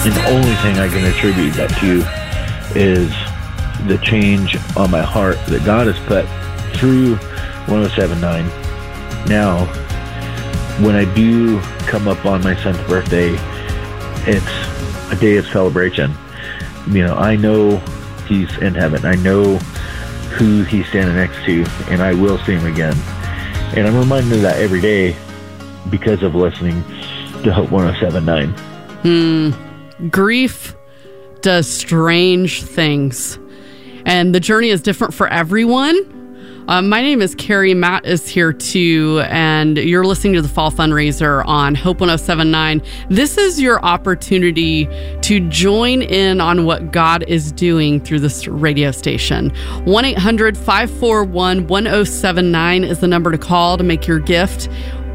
And the only thing I can attribute that to is the change on my heart that God has put through 107.9. Now, when I do come up on my son's birthday, it's a day of celebration. You know, I know he's in heaven. I know who he's standing next to, and I will see him again. And I'm reminded of that every day because of listening to Hope 107.9. Grief does strange things, and the journey is different for everyone. My name is Carrie. Matt is here too, and you're listening to the Fall Fundraiser on Hope 107.9. This is your opportunity to join in on what God is doing through this radio station. 1-800-541-1079 is the number to call to make your gift.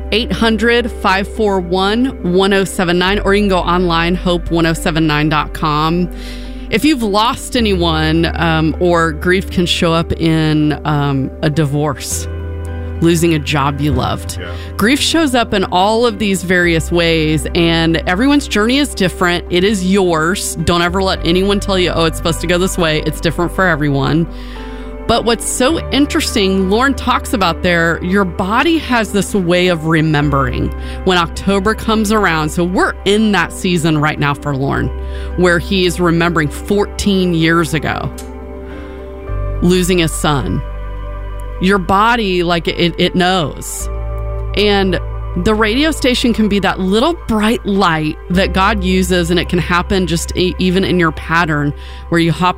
800-541-1079, or you can go online, hope1079.com. If you've lost anyone, or grief can show up in a divorce, losing a job you loved. Yeah. Grief shows up in all of these various ways, and everyone's journey is different. It is yours. Don't ever let anyone tell you, oh, it's supposed to go this way. It's different for everyone. But what's so interesting, Lauren talks about there, your body has this way of remembering when October comes around. So we're in that season right now for Lauren, where he is remembering 14 years ago, losing his son. Your body, like it knows. And the radio station can be that little bright light that God uses, and it can happen just even in your pattern where you hop